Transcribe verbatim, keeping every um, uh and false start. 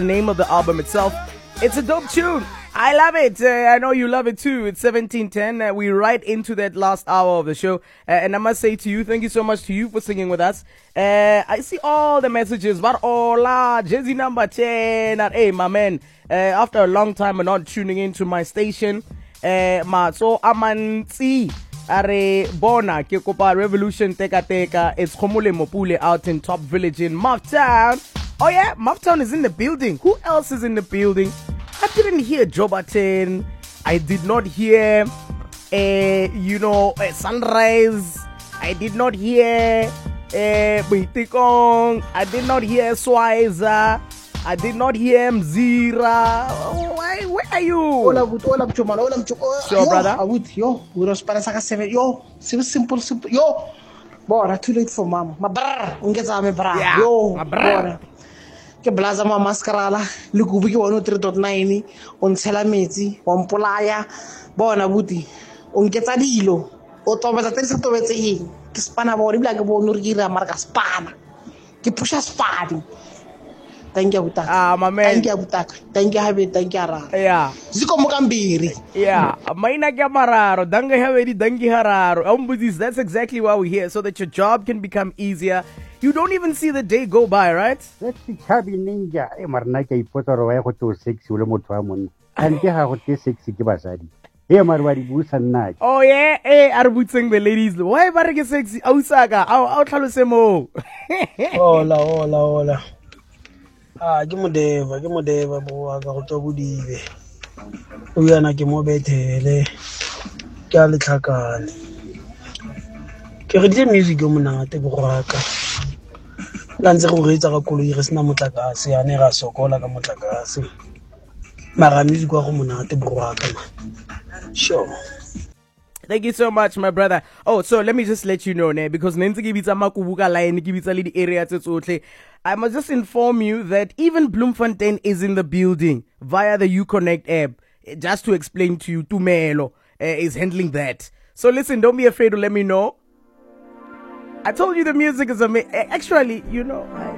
the name of the album itself. It's a dope tune. I love it. Uh, I know you love it too. It's seventeen ten. Uh, we're right into that last hour of the show. Uh, and I must say to you, thank you so much to you for singing with us. Uh, I see all the messages. But hola, Jazzy number ten. And, hey, my man, uh, after a long time of not tuning into my station, uh, ma so amansi are bona ke kopa revolution teka teka. It's Khomole Mopule out in Top Village in Marktown. Oh yeah, Marktown is in the building. Who else is in the building? I didn't hear Jobaten. I did not hear, uh, you know, uh, Sunrise. I did not hear uh, Bitikong. I did not hear Swizer. I did not hear Mzira. Oh, why, where are you? Hola, hola, Chumano, hola, Chumano. Sure, brother. Awut, yo, we don't spend a seven. Yo, simple, simple, simple. Yo, boy, too late for mom. My brother, ungeza me brother. Yeah, yo, my brother. Ke blaza ma mascara la le kubi ke one three point nine on tshela metsi wa mpolaya bona buti o nketsa dilo o tobetsa tse se tobetse eng ke spana bo dibla ke bo no re ira mara ka spana ke pusha spadi thank you butaka Ah, my man. thank you butaka thank you habe thank you ara Yeah. ziko mo kambiri Yeah, maina kya mararo, danga havedi dangi hararo. Umbudis, that's exactly why we're here, so that your job can become easier. You don't even see the day go by, right? Sexy chubby ninja. Eh, marna ke ipotoro wa go to sexy ule motho wa monna. And ke ha go te sexy ke basadi. Eh, marwadi busa nna. Oh yeah, eh, are butseng the ladies. Why ba re ke sexy? Ausaka, au au tlhalose mo. Hola, hola, hola. Ah, ke modeva, ke modeva bo wa ka go to bodibe. O yana ke mo bethele. Ke a letlhakane. Ke re di music yo monate bo raka. La ntse go reetsa ka koloi re sena motlakase ya ne ra sokola ka motlakase. Mara music wa go monate bo raka man. Sure. Thank you so much, my brother. Oh, so let me just let you know, ne, because nenze ke bitsa makubuka line ke bitsa le di area tse tsotlhe. I must just inform you that even Bloemfontein is in the building via the Uconnect app. Just to explain to you, Tumelo uh, is handling that. So listen, don't be afraid to let me know. I told you the music is amazing. Actually, you know, I